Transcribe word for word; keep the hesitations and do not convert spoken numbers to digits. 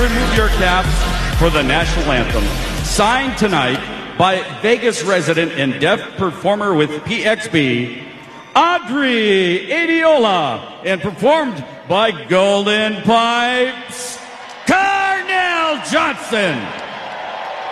remove your caps for the national anthem. Signed tonight by Vegas resident and deaf performer with P X B, Audrey Adiola, and performed by Golden Pipes, Carnell Johnson.